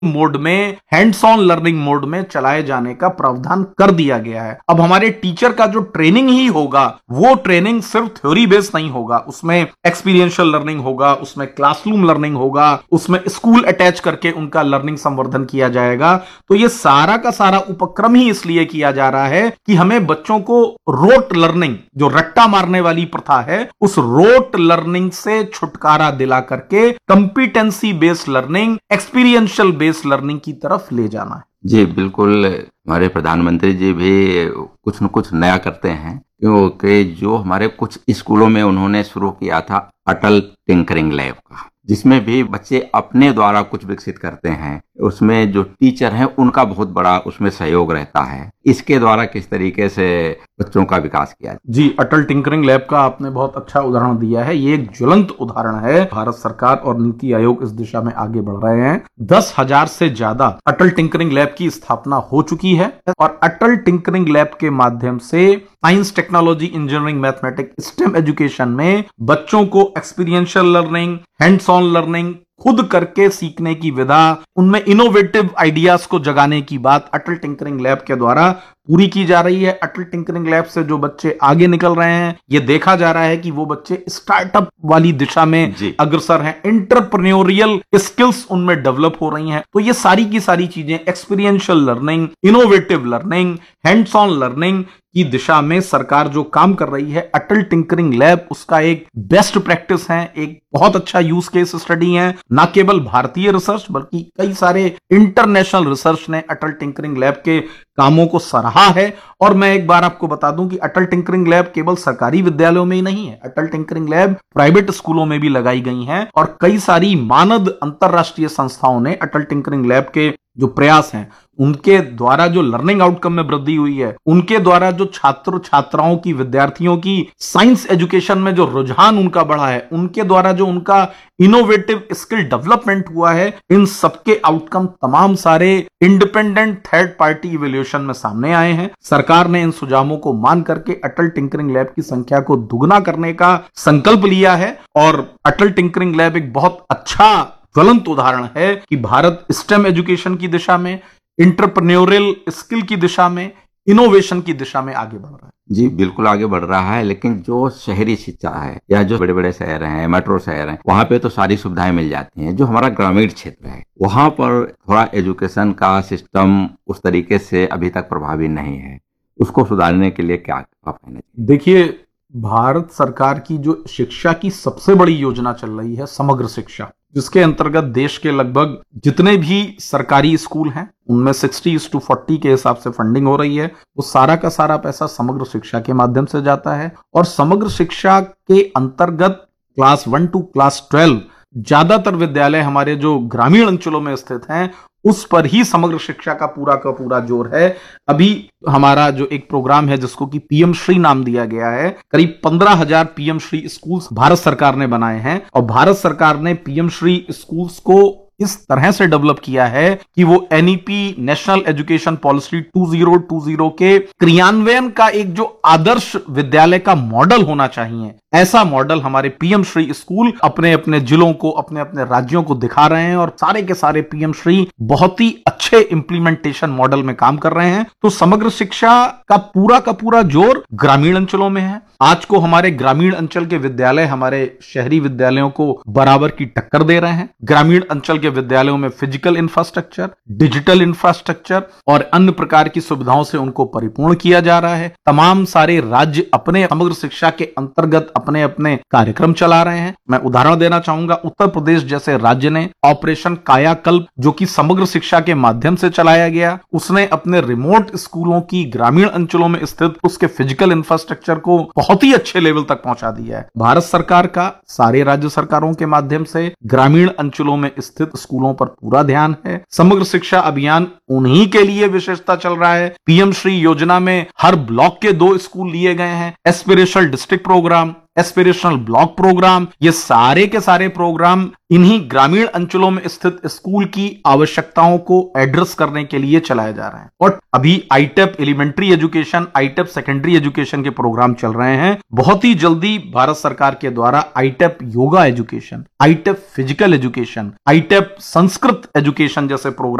Mode में, hands on learning mode में चलाए जाने का प्रावधान कर दिया गया है। अब हमारे टीचर का जो ट्रेनिंग ही होगा वो ट्रेनिंग सिर्फ थ्योरी बेस्ड नहीं होगा, उसमें एक्सपीरियंशियल लर्निंग होगा, उसमें क्लासरूम लर्निंग होगा, उसमें स्कूल अटैच करके उनका लर्निंग संवर्धन किया जाएगा। तो ये सारा का सारा उपक्रम ही इसलिए किया जा रहा है कि हमें बच्चों को रोट लर्निंग, जो रट्टा मारने वाली प्रथा है, उस रोट लर्निंग से छुटकारा दिला करके competency based learning, experiential based learning की तरफ ले जाना है। जी बिल्कुल, हमारे प्रधानमंत्री जी भी कुछ न कुछ नया करते हैं, क्योंकि जो हमारे कुछ स्कूलों में उन्होंने शुरू किया था अटल टिंकरिंग लैब का, जिसमें भी बच्चे अपने द्वारा कुछ विकसित करते हैं। उसमें जो टीचर हैं उनका बहुत बड़ा उसमें सहयोग रहता है। इसके द्वारा किस तरीके से बच्चों का विकास किया जाए। जी, अटल टिंकरिंग लैब का आपने बहुत अच्छा उदाहरण दिया है। ये एक ज्वलंत उदाहरण है। भारत सरकार और नीति आयोग इस दिशा में आगे बढ़ रहे हैं। 10,000 से ज्यादा अटल टिंकरिंग लैब की स्थापना हो चुकी है और अटल टिंकरिंग लैब के माध्यम से science, technology, engineering, mathematics, stem education में बच्चों को experiential learning, hands on learning, खुद करके सीखने की विधा, उनमें इनोवेटिव आइडियाज को जगाने की बात अटल टिंकरिंग लैब के द्वारा पूरी की जा रही है। अटल टिंकरिंग लैब से जो बच्चे आगे निकल रहे हैं, ये देखा जा रहा है कि वो बच्चे स्टार्टअप वाली दिशा में अग्रसर हैं, एंटरप्रेन्योरियल स्किल्स उनमें डेवलप हो रही हैं। तो ये सारी की सारी चीजें experiential learning, innovative learning, hands on learning की दिशा में सरकार जो काम कर रही है, अटल टिंकरिंग लैब उसका एक बेस्ट प्रैक्टिस है, एक बहुत अच्छा यूज केस स्टडी है। ना केवल भारतीय रिसर्च बल्कि कई सारे इंटरनेशनल रिसर्च ने अटल टिंकरिंग लैब के कामों को सराहा है। और मैं एक बार आपको बता दूं कि अटल टिंकरिंग लैब केवल सरकारी विद्यालयों में ही नहीं है, अटल टिंकरिंग लैब प्राइवेट स्कूलों में भी लगाई गई हैं और कई सारी मानद अंतरराष्ट्रीय संस्थाओं ने अटल टिंकरिंग लैब के जो प्रयास हैं, उनके द्वारा जो लर्निंग आउटकम में वृद्धि हुई है, उनके द्वारा जो छात्र छात्राओं की, विद्यार्थियों की साइंस एजुकेशन में जो रुझान उनका बढ़ा है, उनके द्वारा जो उनका इनोवेटिव स्किल डेवलपमेंट हुआ है, इन सबके आउटकम तमाम सारे इंडिपेंडेंट थर्ड पार्टी इवैल्यूएशन में सामने आए हैं। सरकार ने इन सुझावों को मान करके अटल टिंकरिंग लैब की संख्या को दुगना करने का संकल्प लिया है और अटल टिंकरिंग लैब एक बहुत अच्छा ज्वलंत उदाहरण है कि भारत स्टेम एजुकेशन की दिशा में, इंटरप्रेन्योरियल स्किल की दिशा में, इनोवेशन की दिशा में आगे बढ़ रहा है। जी बिल्कुल आगे बढ़ रहा है, लेकिन जो शहरी शिक्षा है या जो बड़े बड़े शहर हैं, मेट्रो शहर हैं, वहां पे तो सारी सुविधाएं मिल जाती हैं। जो हमारा ग्रामीण क्षेत्र है, वहां पर थोड़ा एजुकेशन का सिस्टम उस तरीके से अभी तक प्रभावी नहीं है। उसको सुधारने के लिए क्या आप कहना चाहिए? देखिए, भारत सरकार की जो शिक्षा की सबसे बड़ी योजना चल रही है समग्र शिक्षा, जिसके अंतर्गत देश के लगभग जितने भी सरकारी स्कूल हैं उनमें 60:40 के हिसाब से फंडिंग हो रही है। वो सारा का सारा पैसा समग्र शिक्षा के माध्यम से जाता है और समग्र शिक्षा के अंतर्गत क्लास 1 to क्लास 12 ज्यादातर विद्यालय हमारे जो ग्रामीण अंचलों में स्थित हैं उस पर ही समग्र शिक्षा का पूरा जोर है। अभी हमारा जो एक प्रोग्राम है जिसको कि पीएम श्री नाम दिया गया है, करीब 15,000 पीएम श्री स्कूल्स भारत सरकार ने बनाए हैं और भारत सरकार ने पीएम श्री स्कूल्स को इस तरह से डेवलप किया है कि वो एनईपी, नेशनल एजुकेशन पॉलिसी 2020 के क्रियान्वयन का एक जो आदर्श विद्यालय का मॉडल होना चाहिए, ऐसा मॉडल हमारे पीएम श्री स्कूल अपने अपने जिलों को, अपने अपने राज्यों को दिखा रहे हैं और सारे के सारे पीएम श्री बहुत ही अच्छे इंप्लीमेंटेशन मॉडल में काम कर रहे हैं। तो समग्र शिक्षा का पूरा जोर ग्रामीण अंचलों में है। आज को हमारे ग्रामीण अंचल के विद्यालय हमारे शहरी विद्यालयों को बराबर की टक्कर दे रहे हैं। ग्रामीण अंचल के विद्यालयों में फिजिकल इंफ्रास्ट्रक्चर, डिजिटल इंफ्रास्ट्रक्चर और अन्य प्रकार की सुविधाओं से उनको परिपूर्ण किया जा रहा है। तमाम सारे राज्य अपने समग्र शिक्षा के अंतर्गत अपने अपने कार्यक्रम चला रहे हैं। मैं उदाहरण देना चाहूंगा, उत्तर प्रदेश जैसे राज्य ने ऑपरेशन कायाकल्प, जो कि समग्र शिक्षा के माध्यम से चलाया गया, उसने अपने रिमोट स्कूलों की ग्रामीण अंचलों में स्थित उसके फिजिकल इंफ्रास्ट्रक्चर को बहुत ही अच्छे लेवल तक पहुंचा दिया है। भारत सरकार का सारे राज्य सरकारों के माध्यम से ग्रामीण अंचलों में स्थित स्कूलों पर पूरा ध्यान है। समग्र शिक्षा अभियान उन्हीं के लिए विशेषता चल रहा है। पीएम श्री योजना में हर ब्लॉक के 2 स्कूल लिए गए हैं। Aspirational district programme, aspirational block programme, ये सारे के सारे प्रोग्राम इन्हीं ग्रामीण अंचलों में स्थित स्कूल की आवश्यकताओं को एड्रेस करने के लिए चलाए जा रहे हैं। और अभी आईटेप एलिमेंट्री एजुकेशन, आईटेप सेकेंडरी एजुकेशन के प्रोग्राम चल रहे हैं। बहुत ही जल्दी भारत सरकार के द्वारा आईटेप yoga education, आईटेप physical education, आईटेप Sanskrit education जैसे प्रोग्राम